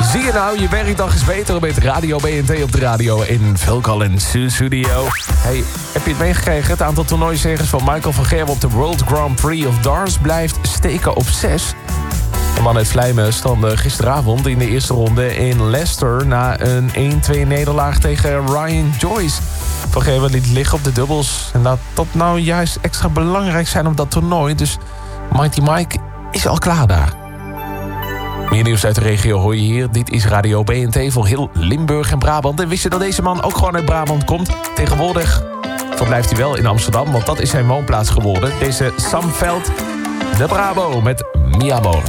Zie je nou, je werkdag is beter met Radio BNT op de radio in Vulcal en Studio. Hey, heb je het meegekregen? Het aantal toernooizegers van Michael van Gerwen op de World Grand Prix of Darts blijft steken op 6. De man uit Vlijmen strandde gisteravond in de eerste ronde in Leicester na een 1-2 nederlaag tegen Ryan Joyce. Van Gerwen liet liggen op de dubbels. En laat dat nou juist extra belangrijk zijn op dat toernooi. Dus Mighty Mike is al klaar daar. Meer nieuws uit de regio hoor je hier. Dit is Radio BNT voor heel Limburg en Brabant. En wist je dat deze man ook gewoon uit Brabant komt? Tegenwoordig verblijft hij wel in Amsterdam, want dat is zijn woonplaats geworden. Deze Sam Veld, de Brabo met Mi Amor.